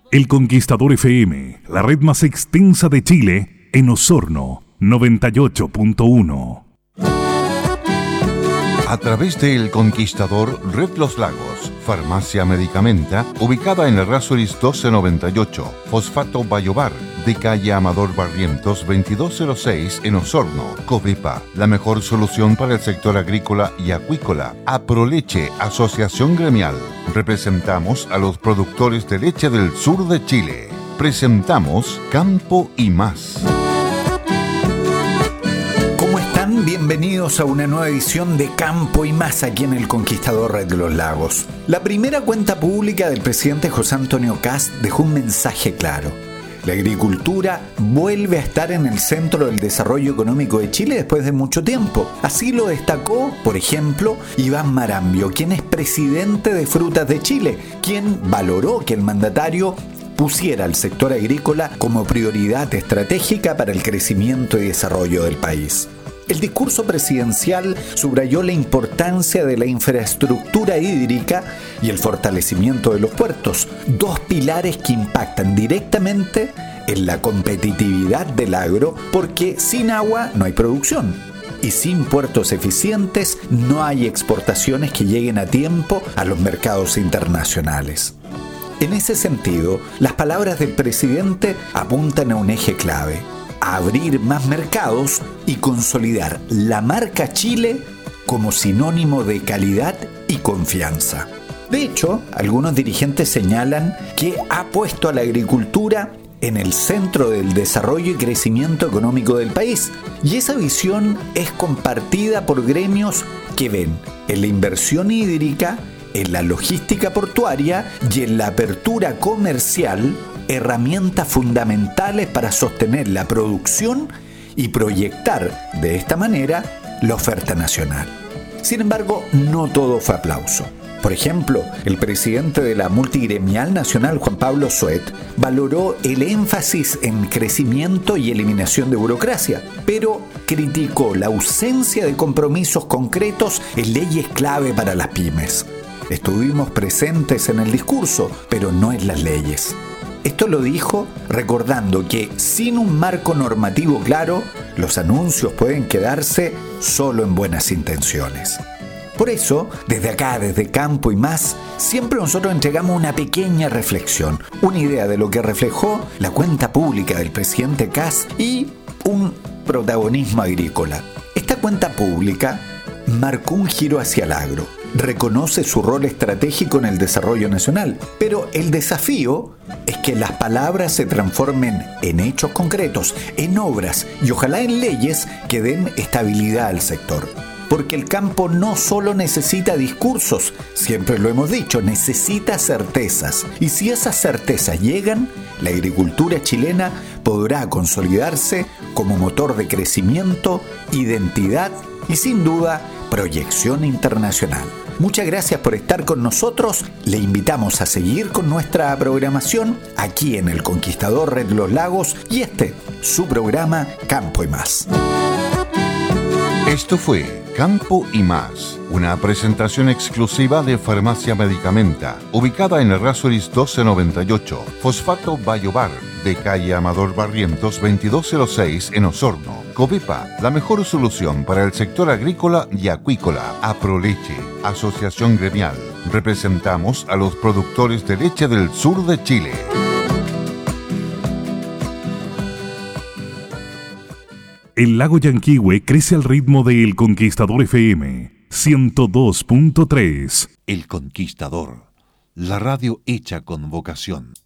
El Conquistador FM, la red más extensa de Chile, en Osorno, 98.1. A través de El Conquistador, Red Los Lagos, Farmacia Medicamenta, ubicada en Errázuriz 1298, Fosfato Bayobar, de calle Amador Barrientos 2206 en Osorno, Covepa, la mejor solución para el sector agrícola y acuícola. Aproleche, Asociación Gremial. Representamos a los productores de leche del sur de Chile. Presentamos Campo y Más. Bienvenidos a una nueva edición de Campo y Más aquí en El Conquistador Red de los Lagos. La primera cuenta pública del presidente José Antonio Kast dejó un mensaje claro. La agricultura vuelve a estar en el centro del desarrollo económico de Chile después de mucho tiempo. Así lo destacó, por ejemplo, Iván Marambio, quien es presidente de Frutas de Chile, quien valoró que el mandatario pusiera al sector agrícola como prioridad estratégica para el crecimiento y desarrollo del país. El discurso presidencial subrayó la importancia de la infraestructura hídrica y el fortalecimiento de los puertos, dos pilares que impactan directamente en la competitividad del agro, porque sin agua no hay producción y sin puertos eficientes no hay exportaciones que lleguen a tiempo a los mercados internacionales. En ese sentido, las palabras del presidente apuntan a un eje clave: a abrir más mercados y consolidar la marca Chile como sinónimo de calidad y confianza. De hecho, algunos dirigentes señalan que ha puesto a la agricultura en el centro del desarrollo y crecimiento económico del país, y esa visión es compartida por gremios que ven en la inversión hídrica, en la logística portuaria y en la apertura comercial herramientas fundamentales para sostener la producción y proyectar de esta manera la oferta nacional. Sin embargo, no todo fue aplauso. Por ejemplo, el presidente de la Multigremial Nacional, Juan Pablo Suet, valoró el énfasis en crecimiento y eliminación de burocracia, pero criticó la ausencia de compromisos concretos en leyes clave para las pymes. Estuvimos presentes en el discurso, pero no en las leyes. Esto lo dijo recordando que sin un marco normativo claro, los anuncios pueden quedarse solo en buenas intenciones. Por eso, desde acá, desde Campo y Más, siempre nosotros entregamos una pequeña reflexión, una idea de lo que reflejó la cuenta pública del presidente Kast y un protagonismo agrícola. Esta cuenta pública marcó un giro hacia el agro. Reconoce su rol estratégico en el desarrollo nacional, pero el desafío es que las palabras se transformen en hechos concretos, en obras y ojalá en leyes que den estabilidad al sector. Porque el campo no solo necesita discursos, siempre lo hemos dicho, necesita certezas. Y si esas certezas llegan, la agricultura chilena podrá consolidarse como motor de crecimiento, identidad y sin duda proyección internacional. Muchas gracias por estar con nosotros. Le invitamos a seguir con nuestra programación aquí en El Conquistador Red Los Lagos y su programa Campo y Más. Esto fue Campo y Más, una presentación exclusiva de Farmacia Medicamenta, ubicada en Errázuriz 1298, Fosfato Bayobar, de calle Amador Barrientos 2206 en Osorno, Covepa, la mejor solución para el sector agrícola y acuícola. Aproleche, Asociación Gremial. Representamos a los productores de leche del sur de Chile. El lago Yanquihue crece al ritmo de El Conquistador FM 102.3. El Conquistador, la radio hecha con vocación.